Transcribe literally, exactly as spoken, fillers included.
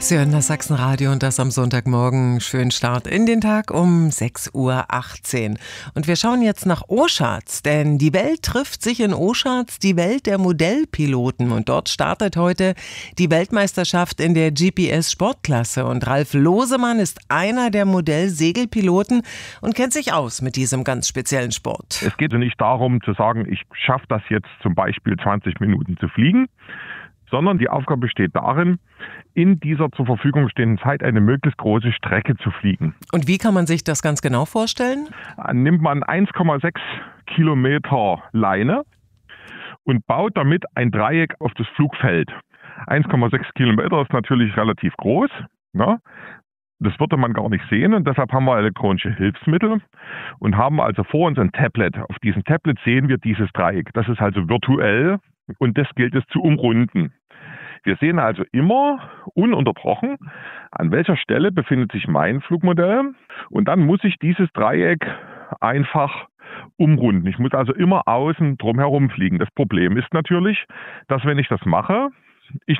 Sie hören das Sachsenradio und das am Sonntagmorgen. Schönen Start in den Tag um sechs Uhr achtzehn. Und wir schauen jetzt nach Oschatz, denn die Welt trifft sich in Oschatz, die Welt der Modellpiloten. Und dort startet heute die Weltmeisterschaft in der G P S-Sportklasse. Und Ralf Losemann ist einer der Modellsegelpiloten und kennt sich aus mit diesem ganz speziellen Sport. Es geht nicht darum zu sagen, ich schaffe das jetzt zum Beispiel zwanzig Minuten zu fliegen, sondern die Aufgabe besteht darin, in dieser zur Verfügung stehenden Zeit eine möglichst große Strecke zu fliegen. Und wie kann man sich das ganz genau vorstellen? Nimmt man eins Komma sechs Kilometer Leine und baut damit ein Dreieck auf das Flugfeld. eins Komma sechs Kilometer ist natürlich relativ groß, ne? Das würde man gar nicht sehen und deshalb haben wir elektronische Hilfsmittel und haben also vor uns ein Tablet. Auf diesem Tablet sehen wir dieses Dreieck. Das ist also virtuell und das gilt es zu umrunden. Wir sehen also immer ununterbrochen, an welcher Stelle befindet sich mein Flugmodell und dann muss ich dieses Dreieck einfach umrunden. Ich muss also immer außen drum herum fliegen. Das Problem ist natürlich, dass wenn ich das mache, ich